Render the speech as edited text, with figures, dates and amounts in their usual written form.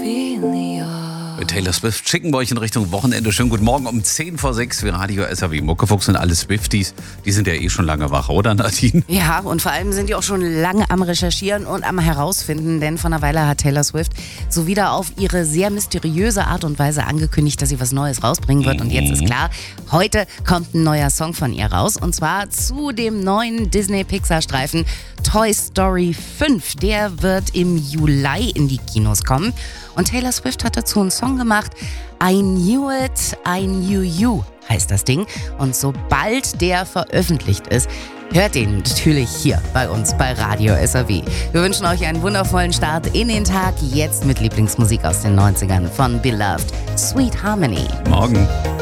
Mit Taylor Swift schicken wir euch in Richtung Wochenende. Schönen guten Morgen um 10 vor 6 wie Radio SAW. Muckefuchs und alle Swifties, die sind ja eh schon lange wach, oder Nadine? Ja, und vor allem sind die auch schon lange am Recherchieren und am Herausfinden, denn vor einer Weile hat Taylor Swift so wieder auf ihre sehr mysteriöse Art und Weise angekündigt, dass sie was Neues rausbringen wird. Und jetzt ist klar, heute kommt ein neuer Song von ihr raus, und zwar zu dem neuen Disney-Pixar-Streifen Toy Story 5. Der wird im Juli in die Kinos kommen. Und Taylor Swift hat dazu einen Song gemacht. I Knew It, I Knew You heißt das Ding. Und sobald der veröffentlicht ist, hört ihn natürlich hier bei uns bei Radio SAW. Wir wünschen euch einen wundervollen Start in den Tag. Jetzt mit Lieblingsmusik aus den 90ern von Beloved, Sweet Harmony. Morgen.